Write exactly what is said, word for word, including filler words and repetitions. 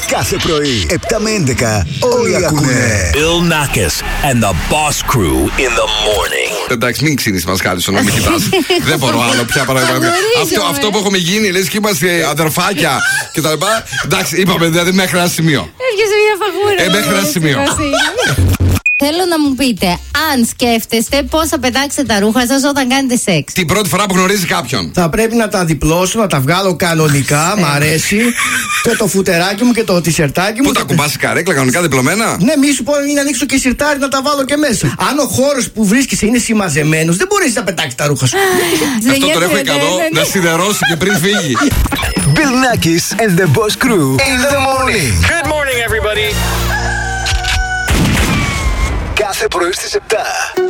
Κάθε πρωί, επτά με έντεκα, όλοι ακούνε. Bill Nackis and the Boss Crew in the morning. Εντάξει, μην ξύνεις μας Χάρισον να με κοιτάς. Δεν μπορώ άλλο πια πραγματικά. Αυτό, αυτό που έχουμε γίνει, λες και είμαστε αδερφάκια και τα λοιπά. Εντάξει, είπαμε δηλαδή μέχρι ένα σημείο. Έρχεσαι μια φαγούρα. Ε, μέχρι ένα σημείο. Θέλω να μου πείτε, αν σκέφτεστε πώς θα πετάξετε τα ρούχα σας όταν κάνετε σεξ. Την πρώτη φορά που γνωρίζει κάποιον. Θα πρέπει να τα διπλώσω, να τα βγάλω κανονικά, μ' αρέσει. Και το φουτεράκι μου και το τισερτάκι μου. Πού τα κουμπάς η καρέκλα, κανονικά διπλωμένα. Ναι, μη σου πω να ανοίξω και σιρτάρι να τα βάλω και μέσα. Αν ο χώρος που βρίσκεσαι είναι συμμαζεμένος, δεν μπορείς να πετάξεις τα ρούχα σου. Αυτό το έχω ικανό να σιδερώσει και πριν φύγει. Bill Nackis and the Boss Crew in the morning. Good morning, everybody. Κάθε πρωί στις επτά.